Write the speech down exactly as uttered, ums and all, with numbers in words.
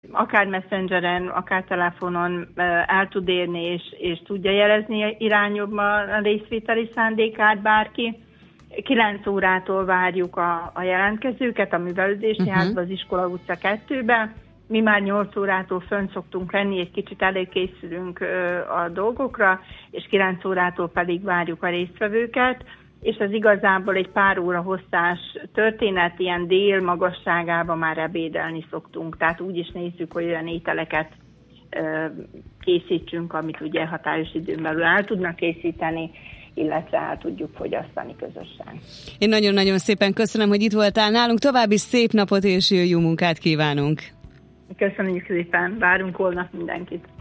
akár messengeren, akár telefonon el tud érni, és, és tudja jelezni irányokban a részvételi szándékát bárki. kilenc órától várjuk a, a jelentkezőket a művelődési uh-huh. házba, az Iskola utca kettőbe. Mi már nyolc órától fönn szoktunk lenni, egy kicsit előkészülünk a dolgokra, és kilenc órától pedig várjuk a résztvevőket, és az igazából egy pár óra hosszás történet, ilyen dél magasságában már ebédelni szoktunk, tehát úgy is nézzük, hogy olyan ételeket készítsünk, amit ugye hatályos időn belül el tudnak készíteni, illetve el tudjuk fogyasztani közösen. Én nagyon-nagyon szépen köszönöm, hogy itt voltál nálunk, további szép napot és jó munkát kívánunk! Köszönjük szépen, várunk holnap mindenkit!